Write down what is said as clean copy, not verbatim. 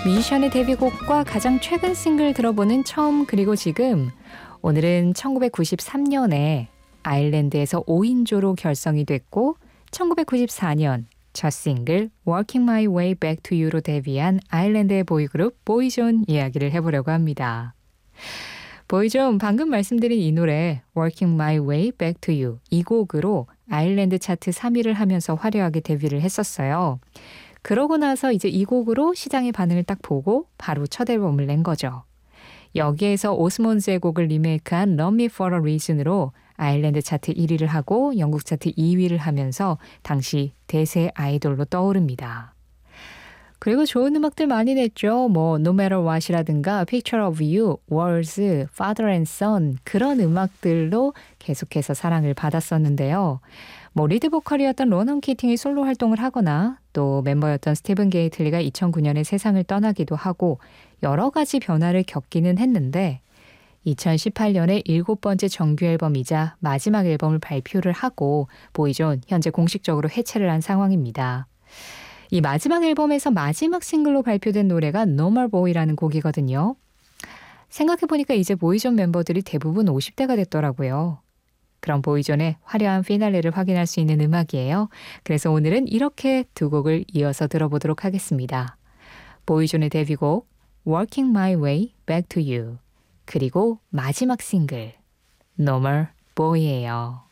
뮤지션의 데뷔곡과 가장 최근 싱글 들어보는 처음 그리고 지금. 오늘은 1993년에 아일랜드에서 5인조로 결성이 됐고 1994년 첫 싱글 Working My Way Back to You로 데뷔한 아일랜드의 보이그룹 보이존 이야기를 해보려고 합니다. 보이존 방금 말씀드린 이 노래 Working My Way Back to You 이 곡으로 아일랜드 차트 3위를 하면서 화려하게 데뷔를 했었어요. 그러고 나서 이제 이 곡으로 시장의 반응을 딱 보고 바로 첫 앨범을 낸 거죠. 여기에서 오스몬즈의 곡을 리메이크한 Love Me For A Reason으로 아일랜드 차트 1위를 하고 영국 차트 2위를 하면서 당시 대세 아이돌로 떠오릅니다. 그리고 좋은 음악들 많이 냈죠. 뭐 No Matter What이라든가 Picture of You, Words, Father and Son 그런 음악들로 계속해서 사랑을 받았었는데요. 뭐 리드 보컬이었던 로넌 키팅이 솔로 활동을 하거나 또 멤버였던 스티븐 게이틀리가 2009년에 세상을 떠나기도 하고 여러 가지 변화를 겪기는 했는데 2018년에 7번째 정규 앨범이자 마지막 앨범을 발표를 하고 보이존 현재 공식적으로 해체를 한 상황입니다. 이 마지막 앨범에서 마지막 싱글로 발표된 노래가 Normal Boy라는 곡이거든요. 생각해보니까 이제 보이존 멤버들이 대부분 50대가 됐더라고요. 그럼 보이존의 화려한 피날레를 확인할 수 있는 음악이에요. 그래서 오늘은 이렇게 두 곡을 이어서 들어보도록 하겠습니다. 보이존의 데뷔곡 Working My Way Back to You 그리고 마지막 싱글 Normal Boy예요.